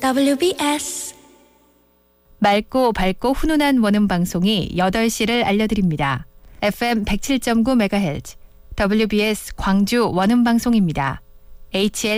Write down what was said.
WBS 맑고 밝고 훈훈한 원음 방송이 8시를 알려드립니다. FM 107.9MHz WBS 광주 원음 방송입니다. HL